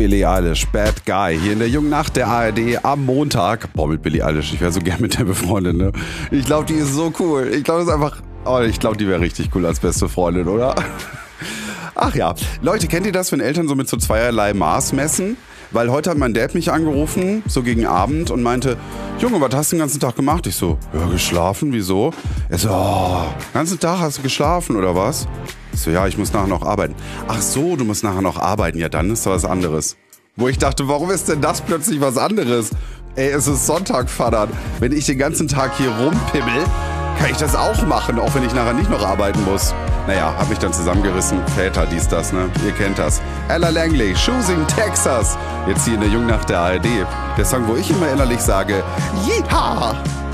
Billie Eilish, Bad Guy, hier in der jungen Nacht der ARD am Montag. Boah, mit Billie Eilish, ich wäre so gern mit der befreundet, ne? Ich glaube, die ist so cool. Ich glaube, das ist einfach, ich glaube, die wäre richtig cool als beste Freundin, oder? Ach ja, Leute, kennt ihr das, wenn Eltern so mit so zweierlei Maß messen? Weil heute hat mein Dad mich angerufen, so gegen Abend, und meinte, Junge, was hast du den ganzen Tag gemacht? Ich so, ja, geschlafen, wieso? Er so, den ganzen Tag hast du geschlafen, oder was? Ich so, ja, ich muss nachher noch arbeiten. Ach so, du musst nachher noch arbeiten, ja, dann ist da was anderes. Wo ich dachte, warum ist denn das plötzlich was anderes? Ey, es ist Sonntag, Vater. Wenn ich den ganzen Tag hier rumpimmel, kann ich das auch machen, auch wenn ich nachher nicht noch arbeiten muss. Naja, hab mich dann zusammengerissen. Väter, dies, das, ne? Ihr kennt das. Ella Langley, Choosing Texas. Jetzt hier in der Jungnacht der ARD. Der Song, wo ich immer innerlich sage, Yeehaw!